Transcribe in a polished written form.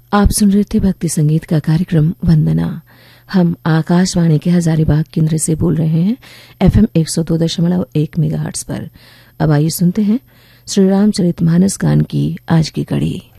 आप सुन रहे थे भक्ति संगीत का कार्यक्रम वंदना। हम आकाशवाणी के हजारीबाग केंद्र से बोल रहे हैं FM 102.1 मेगाहर्ट्ज पर। अब आइए सुनते हैं श्री रामचरितमानस गान की आज की कड़ी।